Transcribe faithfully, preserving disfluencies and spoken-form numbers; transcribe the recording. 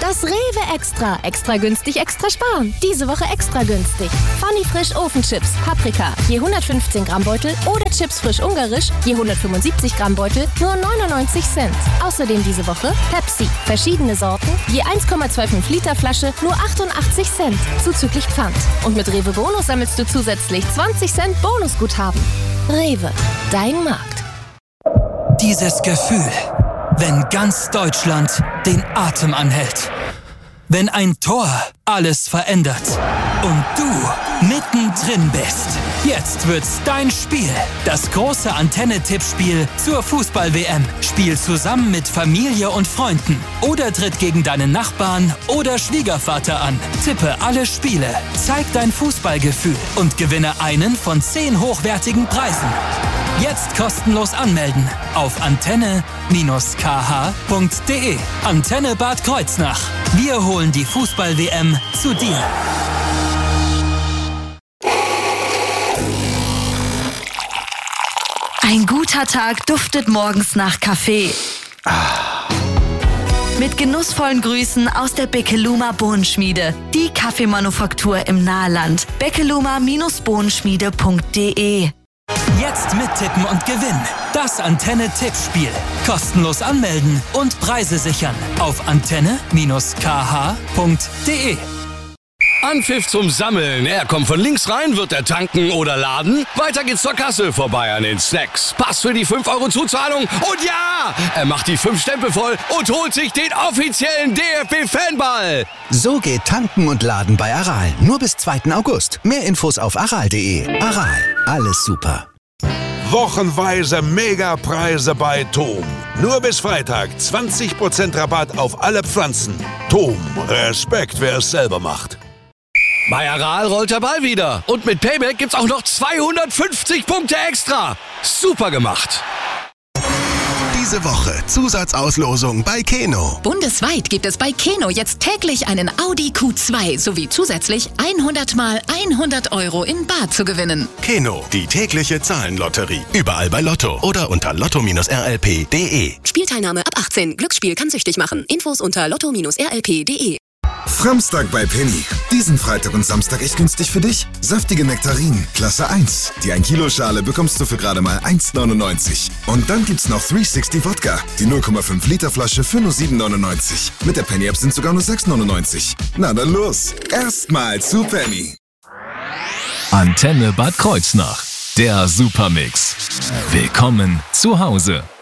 Das Rewe Extra. Extra günstig, extra sparen. Diese Woche extra günstig. Funny Frisch Ofenchips, Paprika, je hundertfünfzehn Gramm Beutel oder Chips frisch ungarisch, je hundertfünfundsiebzig Gramm Beutel, nur neunundneunzig Cent. Außerdem diese Woche Pepsi, verschiedene Sorten, je eins Komma fünfundzwanzig Liter Flasche, nur achtundachtzig Cent, zuzüglich Pfand. Und mit Rewe Bonus sammelst du zusätzlich zwanzig Cent Bonusguthaben. Rewe, dein Markt. Dieses Gefühl, wenn ganz Deutschland den Atem anhält. Wenn ein Tor alles verändert und du mittendrin bist. Jetzt wird's dein Spiel. Das große Antenne-Tippspiel zur Fußball-W M. Spiel zusammen mit Familie und Freunden oder tritt gegen deinen Nachbarn oder Schwiegervater an. Tippe alle Spiele, zeig dein Fußballgefühl und gewinne einen von zehn hochwertigen Preisen. Jetzt kostenlos anmelden auf antenne K H punkt de. Antenne Bad Kreuznach. Wir holen die Fußball-W M zu dir. Ein guter Tag duftet morgens nach Kaffee. Mit genussvollen Grüßen aus der Beckeluma Bohnenschmiede. Die Kaffeemanufaktur im Nahland. beckeluma Bohnenschmiede punkt de. Jetzt mittippen und gewinnen. Das Antenne-Tippspiel. Kostenlos anmelden und Preise sichern auf antenne K H punkt de. Anpfiff zum Sammeln. Er kommt von links rein, wird er tanken oder laden. Weiter geht's zur Kasse, vorbei an den Snacks. Pass für die fünf Euro Zuzahlung. Und ja, er macht die fünf Stempel voll und holt sich den offiziellen D F B-Fanball. So geht Tanken und Laden bei Aral. Nur bis zweiten August. Mehr Infos auf aral punkt de. Aral, alles super. Wochenweise Megapreise bei Tom. Nur bis Freitag zwanzig Prozent Rabatt auf alle Pflanzen. Tom, Respekt, wer es selber macht. Bei Aral rollt der Ball wieder. Und mit Payback gibt's auch noch zweihundertfünfzig Punkte extra. Super gemacht. Diese Woche Zusatzauslosung bei Keno. Bundesweit gibt es bei Keno jetzt täglich einen Audi Q zwei sowie zusätzlich hundert mal hundert Euro in Bar zu gewinnen. Keno, die tägliche Zahlenlotterie. Überall bei Lotto oder unter lotto R L P punkt de. Spielteilnahme ab achtzehn. Glücksspiel kann süchtig machen. Infos unter lotto R L P punkt de. Framstag bei Penny. Diesen Freitag und Samstag echt günstig für dich. Saftige Nektarinen, Klasse eins. Die ein Kilo Schale bekommst du für gerade mal eins neunundneunzig. Und dann gibt's noch dreihundertsechzig Wodka. Die null Komma fünf Liter Flasche für nur sieben neunundneunzig. Mit der Penny App sind sogar nur sechs neunundneunzig. Na dann los. Erstmal zu Penny. Antenne Bad Kreuznach. Der Supermix. Willkommen zu Hause.